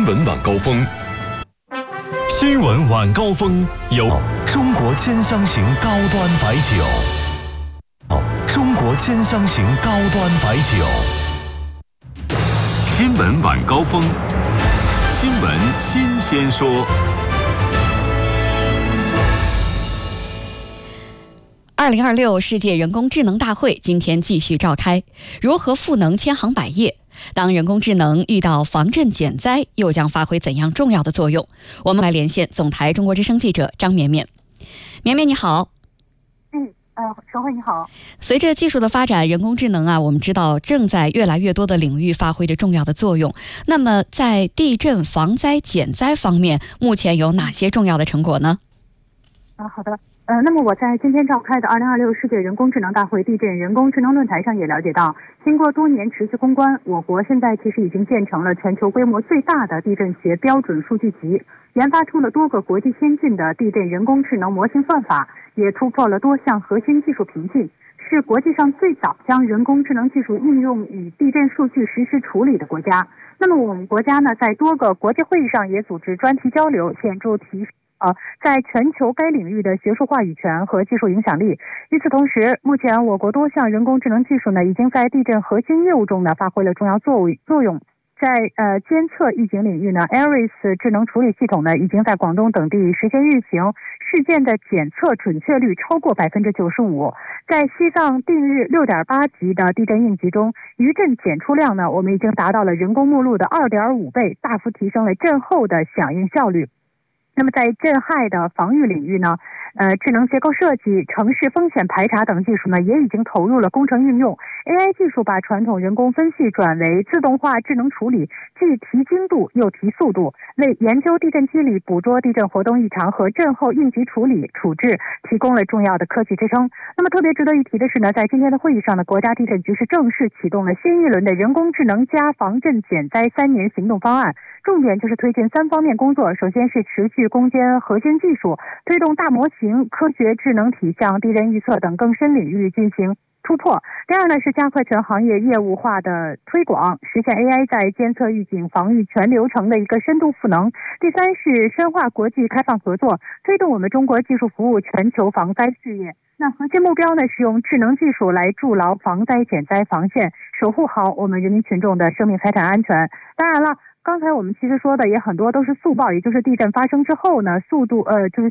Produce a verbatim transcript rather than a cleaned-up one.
闻晚高峰。 新闻晚高峰由中国千香型高端白酒。中国千香型高端白酒。 新闻晚高峰，新闻新鲜说。 二零二六世界人工智能大会今天继续召开，如何赋能千行百业？当人工智能遇到防震减灾，又将发挥怎样重要的作用？我们来连线总台中国之声记者张绵绵。绵绵你好。 嗯，呃，陈慧你好。 随着技术的发展，人工智能啊，我们知道正在越来越多的领域发挥着重要的作用。那么在地震防灾减灾方面，目前有哪些重要的成果呢？ 啊，好的。呃，那么我在今天召开的二零二六世界人工智能大会地震人工智能论坛上也了解到，经过多年持续攻关，我国现在其实已经建成了全球规模最大的地震学标准数据集，研发出了多个国际先进的地震人工智能模型算法，也突破了多项核心技术瓶颈，是国际上最早将人工智能技术应用与地震数据实时处理的国家。那么我们国家呢，在多个国际会议上也组织专题交流，显著提升呃，在全球该领域的学术话语权和技术影响力。与此同时，目前我国多项人工智能技术呢，已经在地震核心业务中呢发挥了重要作作用。在呃监测预警领域呢 ，ARIS 智能处理系统呢，已经在广东等地实现运行，事件的检测准确率超过百分之九十五。在西藏定日六点八级的地震应急中，余震检出量呢，我们已经达到了人工目录的二点五倍，大幅提升了震后的响应效率。那么在震害的防御领域呢，呃，智能结构设计、城市风险排查等技术呢，也已经投入了工程应用。A I 技术把传统人工分析转为自动化智能处理，既提精度又提速度，为研究地震机理、捕捉地震活动异常和震后应急处理处置提供了重要的科技支撑。那么特别值得一提的是呢，在今天的会议上呢，国家地震局是正式启动了新一轮的人工智能加防震减灾三年行动方案，重点就是推进三方面工作。首先是持续攻坚核心技术，推动大模型、科学智能体向地震预测等更深领域进行突破。第二呢，是加快全行业业务化的推广，实现 A I 在监测预警防御全流程的一个深度赋能。第三是深化国际开放合作，推动我们中国技术服务全球防灾事业。那核心目标呢，是用智能技术来筑牢防灾减灾防线，守护好我们人民群众的生命财产安全。当然了，刚才我们其实说的也很多都是速报，也就是地震发生之后呢，速度呃就是